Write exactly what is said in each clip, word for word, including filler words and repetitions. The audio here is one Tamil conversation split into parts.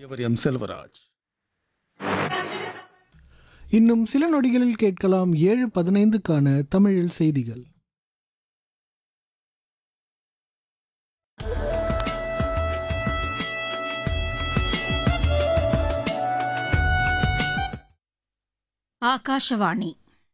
இவர் எம் செல்வராஜ். இன்னும் சில நொடிகளில் கேட்கலாம் ஏழு பதினைந்துக்கான தமிழில் செய்திகள். ஆகாஷவாணி.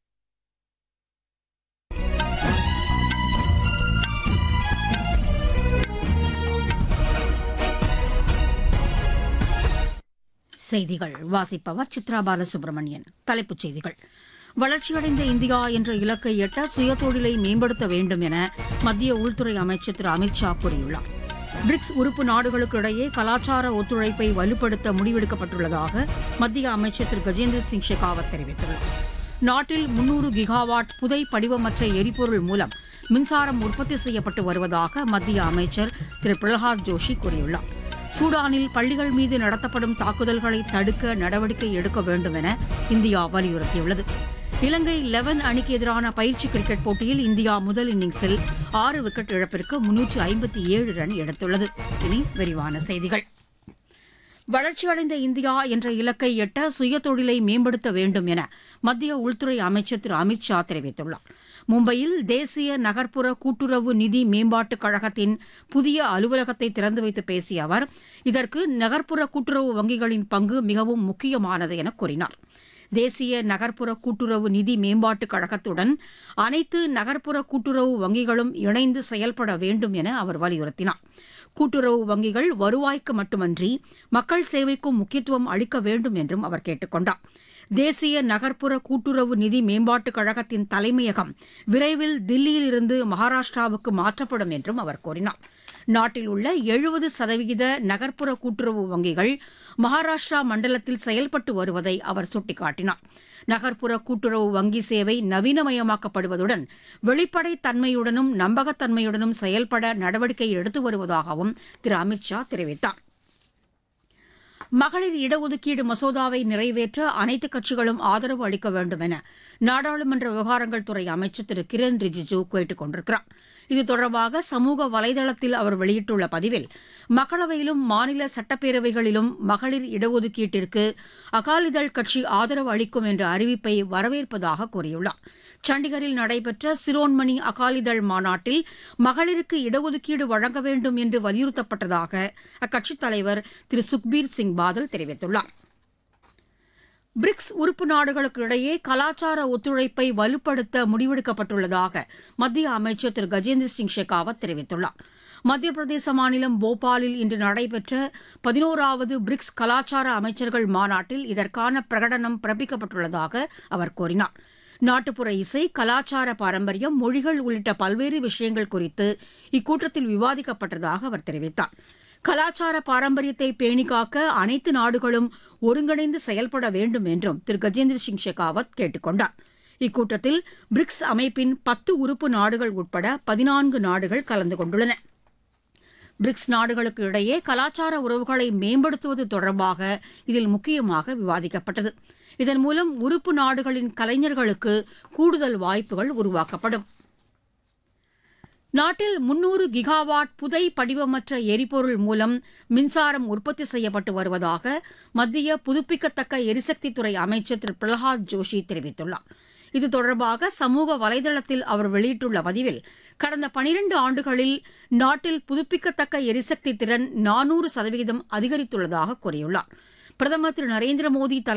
செய்திகள் வாசிப்பவர் சித்ரா பாலசுப்ரமணியன். தலைப்புச் செய்திகள். வளர்ச்சியடைந்த இந்தியா என்ற இலக்கை எட்ட சுயதொழிலை மேம்படுத்த வேண்டும் என மத்திய உள்துறை அமைச்சர் திரு அமித் ஷா கூறியுள்ளார். பிரிக்ஸ் உறுப்பு நாடுகளுக்கு இடையே கலாச்சார ஒத்துழைப்பை வலுப்படுத்த முடிவெடுக்கப்பட்டுள்ளதாக மத்திய அமைச்சர் திரு கஜேந்திர சிங் ஷெகாவத் தெரிவித்துள்ளார். நாட்டில் முன்னூறு கிகாவாட் புதை படிவமற்ற எரிபொருள் மூலம் மின்சாரம் உற்பத்தி செய்யப்பட்டு வருவதாக மத்திய அமைச்சர் திரு பிரகலாத் ஜோஷி கூறியுள்ளார். சூடானில் பள்ளிகள் மீது நடத்தப்படும் தாக்குதல்களை தடுக்க நடவடிக்கை எடுக்க வேண்டும் என இந்தியா வலியுறுத்தியுள்ளது. இலங்கை லெவன் அணிக்கு எதிரான பயிற்சி கிரிக்கெட் போட்டியில் இந்தியா முதல் இன்னிங்ஸில் ஆறு விக்கெட் இழப்பிற்கு முன்னூற்று ஐம்பத்தி ஏழு ரன் எடுத்துள்ளது. இனி விரிவான செய்திகள். வளர்ச்சியடைந்த இந்தியா என்ற இலக்கை எட்ட சுயதொழிலை மேம்படுத்த வேண்டும் என மத்திய உள்துறை அமைச்சர் திரு அமித் ஷா தெரிவித்துள்ளார். மும்பையில் தேசிய நகர்ப்புற கூட்டுறவு நிதி மேம்பாட்டுக் கழகத்தின் புதிய அலுவலகத்தை திறந்து வைத்து பேசிய அவர், இதற்கு நகர்ப்புற கூட்டுறவு வங்கிகளின் பங்கு மிகவும் முக்கியமானது என கூறினார். தேசிய நகர்ப்புற கூட்டுறவு நிதி மேம்பாட்டுக் கழகத்துடன் அனைத்து நகர்ப்புற கூட்டுறவு வங்கிகளும் இணைந்து செயல்பட வேண்டும் என அவர் வலியுறுத்தினார். கூட்டுறவு வங்கிகள் வருவாய்க்கு மட்டுமன்றி மக்கள் சேவைக்கும் முக்கியத்துவம் அளிக்க வேண்டும் என்றும் அவர் கேட்டுக் கொண்டார். தேசிய நகர்ப்புற கூட்டுறவு நிதி மேம்பாட்டுக் கழகத்தின் தலைமையகம் விரைவில் தில்லியிலிருந்து மகாராஷ்டிராவுக்கு மாற்றப்படும் என்றும் அவர் கூறினார். நாட்டில் உள்ள எழுபது சதவீத நகர்ப்புற கூட்டுறவு வங்கிகள் மகாராஷ்டிரா மண்டலத்தில் செயல்பட்டு வருவதை அவர் சுட்டிக்காட்டினார். நகர்ப்புற கூட்டுறவு வங்கி சேவை நவீனமயமாக்கப்படுவதுடன் வெளிப்படைத் தன்மையுடனும் நம்பகத்தன்மையுடனும் செயல்பட நடவடிக்கை எடுத்து வருவதாகவும் திரு அமித் ஷா தெரிவித்தார். மகளிர் இடஒதுக்கீடு மசோதாவை நிறைவேற்ற அனைத்துக் கட்சிகளும் ஆதரவு அளிக்க வேண்டும் என நாடாளுமன்ற விவகாரங்கள் துறை அமைச்சர் திரு கிரண் ரிஜிஜூ கேட்டுக் கொண்டிருக்கிறார். இது தொடர்பாக சமூக வலைதளத்தில் அவர் வெளியிட்டுள்ள பதிவில், மக்களவையிலும் மாநில சட்டப்பேரவைகளிலும் மகளிர் இடஒதுக்கீட்டிற்கு அகாலிதள் கட்சி ஆதரவு அளிக்கும் என்ற அறிவிப்பை வரவேற்பதாக கூறியுள்ளார். சண்டிகரில் நடைபெற்ற சிரோன்மணி அகாலிதள் மாநாட்டில் மகளிருக்கு இடஒதுக்கீடு வழங்க வேண்டும் என்று வலியுறுத்தப்பட்டதாக அக்கட்சித் தலைவர் திரு சுக்பீர் சிங் பாதல் தெரிவித்துள்ளார். பிரிக்ஸ் உறுப்பு நாடுகளுக்கு இடையே கலாச்சார ஒத்துழைப்பை வலுப்படுத்த முடிவெடுக்கப்பட்டுள்ளதாக மத்திய அமைச்சர் திரு கஜேந்திர சிங் ஷெகாவத் தெரிவித்துள்ளார். மத்திய பிரதேச மாநிலம் போபாலில் இன்று நடைபெற்ற பதினோராவது பிரிக்ஸ் கலாச்சார அமைச்சர்கள் மாநாட்டில் இதற்கான பிரகடனம் பிறப்பிக்கப்பட்டுள்ளதாக அவர் கூறினார். நாட்டுப்புற இசை, கலாச்சார பாரம்பரியம், மொழிகள் உள்ளிட்ட பல்வேறு விஷயங்கள் குறித்து இக்கூட்டத்தில் விவாதிக்கப்பட்டதாக அவர் தெரிவித்தார். கலாச்சார பாரம்பரியத்தை பேணிக்காக்க அனைத்து நாடுகளும் ஒருங்கிணைந்து செயல்பட வேண்டும் என்றும் திரு கஜேந்திர சிங் ஷெகாவத் கேட்டுக் கொண்டார். இக்கூட்டத்தில் பிரிக்ஸ் அமைப்பின் பத்து உறுப்பு நாடுகள் உட்பட பதினான்கு நாடுகள் கலந்து கொண்டுள்ளன. பிரிக்ஸ் நாடுகளுக்கு இடையே கலாச்சார உறவுகளை மேம்படுத்துவது தொடர்பாக இதில் முக்கியமாக விவாதிக்கப்பட்டது. இதன் மூலம் உறுப்பு நாடுகளின் கலைஞர்களுக்கு கூடுதல் வாய்ப்புகள் உருவாக்கப்படும். நாட்டில் முன்னூறு கிகாவாட் புதை படிவமற்ற எரிபொருள் மூலம் மின்சாரம் உற்பத்தி செய்யப்பட்டு வருவதாக மத்திய புதுப்பிக்கத்தக்க எரிசக்தித்துறை அமைச்சர் திரு பிரகலாத் ஜோஷி தெரிவித்துள்ளார். இது தொடர்பாக சமூக வலைதளத்தில் அவர் வெளியிட்டுள்ள பதிவில், கடந்த பனிரண்டு ஆண்டுகளில் நாட்டில் புதுப்பிக்கத்தக்க எரிசக்தி திறன் நானூறு சதவீதம் அதிகரித்துள்ளதாக கூறியுள்ளார். பிரதமர் திரு நரேந்திர மோடி